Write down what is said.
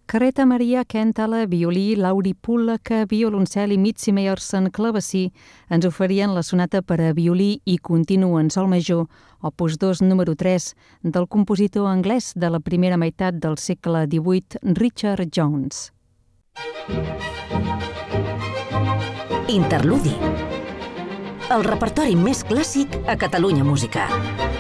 Carreta Maria Kentala, violí, Lauri Pullaca, violoncel i Mitzi Meyerson, clavecí, ens oferien la sonata per a violí i continu en sol major, opus 2, número 3, del compositor anglès de la primera meitat del segle XVIII, Richard Jones. Interludi. El repertori més clàssic a Catalunya Música.